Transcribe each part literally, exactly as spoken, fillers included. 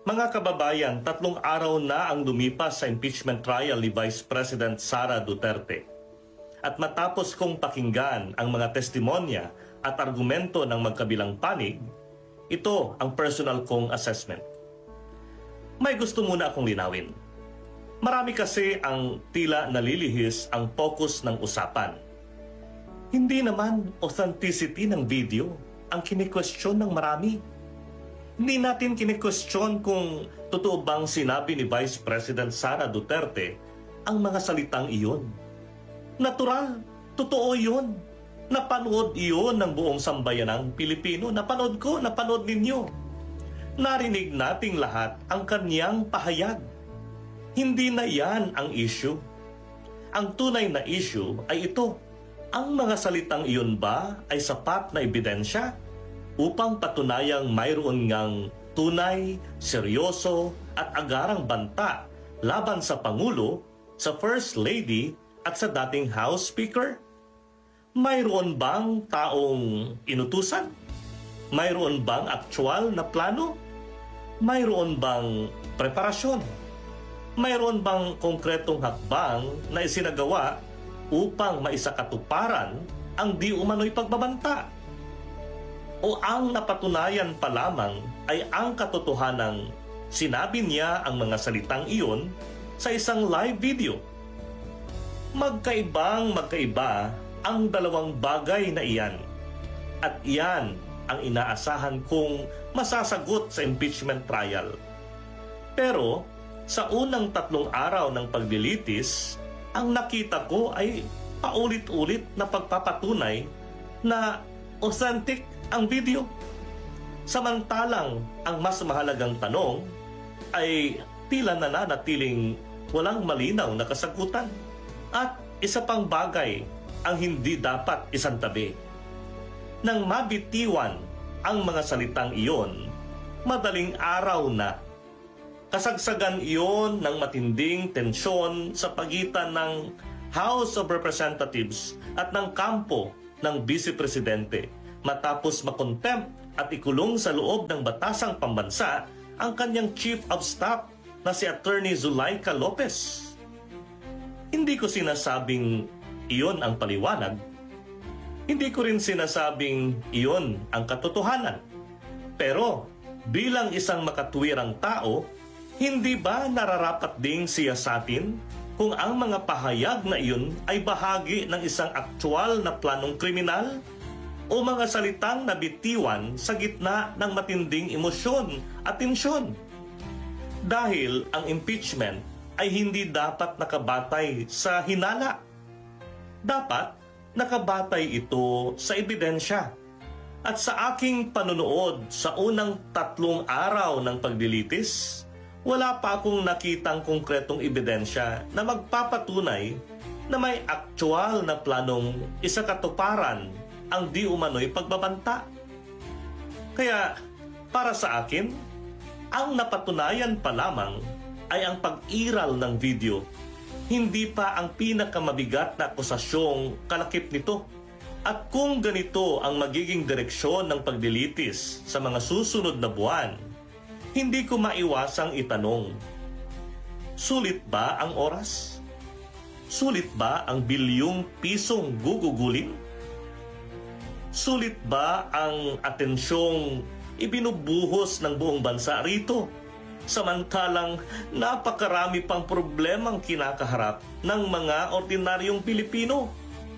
Mga kababayan, tatlong araw na ang lumipas sa impeachment trial ni Vice President Sara Duterte. At matapos kong pakinggan ang mga testimonya at argumento ng magkabilang panig, ito ang personal kong assessment. May gusto muna akong linawin. Marami kasi ang tila nalilihis ang focus ng usapan. Hindi naman authenticity ng video ang kini-question ng marami. Hindi natin kini-question kung totoo bang sinabi ni Vice President Sara Duterte ang mga salitang iyon. Natural, totoo iyon. Napanood iyon ng buong sambayanang Pilipino. Napanood ko, napanood ninyo. Narinig nating lahat ang kanyang pahayag. Hindi na yan ang issue. Ang tunay na issue ay ito. Ang mga salitang iyon ba ay sapat na ebidensya upang patunayang mayroon ngang tunay, seryoso at agarang banta laban sa Pangulo, sa First Lady at sa dating House Speaker? Mayroon bang taong inutusan? Mayroon bang aktual na plano? Mayroon bang preparasyon? Mayroon bang konkretong hakbang na isinagawa upang maisakatuparan ang di umano'y pagbabanta? O ang napatunayan pa lamang ay ang katotohanang sinabi niya ang mga salitang iyon sa isang live video? Magkaibang magkaiba ang dalawang bagay na iyan. At iyan ang inaasahan kong masasagot sa impeachment trial. Pero sa unang tatlong araw ng paglilitis, ang nakita ko ay paulit-ulit na pagpapatunay na authentic ang video. Samantalang ang mas mahalagang tanong ay tila nananatiling walang malinaw na kasagutan. At isa pang bagay ang hindi dapat isantabi. Nang mabitiwan ang mga salitang iyon, madaling araw na. Kasagsagan iyon ng matinding tensyon sa pagitan ng House of Representatives at ng kampo ng Vice Presidente matapos makontempt at ikulong sa loob ng batasang pambansa ang kanyang Chief of Staff na si Attorney Zulaika Lopez. Hindi ko sinasabing iyon ang paliwanag. Hindi ko rin sinasabing iyon ang katotohanan. Pero bilang isang makatwirang tao, hindi ba nararapat ding siyasatin kung ang mga pahayag na iyon ay bahagi ng isang aktwal na planong kriminal o mga salitang nabitiwan sa gitna ng matinding emosyon at tensyon? Dahil ang impeachment ay hindi dapat nakabatay sa hinala. Dapat nakabatay ito sa ebidensya. At sa aking panunood sa unang tatlong araw ng paglilitis, wala pa akong nakitang konkretong ebidensya na magpapatunay na may aktwal na planong isakatuparan ang di umano'y pagbabanta. Kaya para sa akin, ang napatunayan pa lamang ay ang pag-iral ng video, hindi pa ang pinakamamabigat na akusasyong kalakip nito. At kung ganito ang magiging direksyon ng paglilitis sa mga susunod na buwan, hindi ko maiwasang itanong, sulit ba ang oras? Sulit ba ang bilyong pisong gugugulin? Sulit ba ang atensyong ibinubuhos ng buong bansa rito? Samantalang napakarami pang problemang kinakaharap ng mga ordinaryong Pilipino.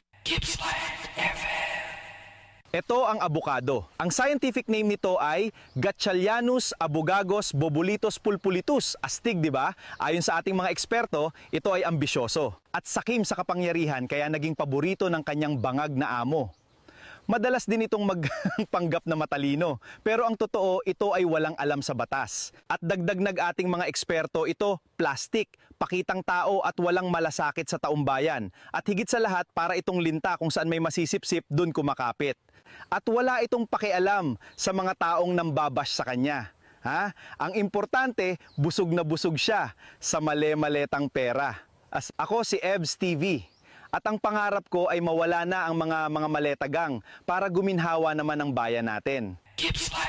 Ito ang abukado. Ang scientific name nito ay Gatchalianus abugagos bobulitus pulpulitus. Astig, di ba? Ayon sa ating mga eksperto, ito ay ambisyoso at sakim sa kapangyarihan kaya naging paborito ng kanyang bangag na amo. Madalas din itong magpanggap na matalino, pero ang totoo, ito ay walang alam sa batas. At dagdag nag ating mga eksperto, ito plastic, pakitang tao at walang malasakit sa taumbayan. At higit sa lahat, para itong linta kung saan may masisipsip, dun kumakapit. At wala itong pakialam sa mga taong nambabash sa kanya. Ha? Ang importante, busog na busog siya sa male-maletang pera. As ako si Ebs T V. At ang pangarap ko ay mawala na ang mga mga maletagang para guminhawa naman ang bayan natin.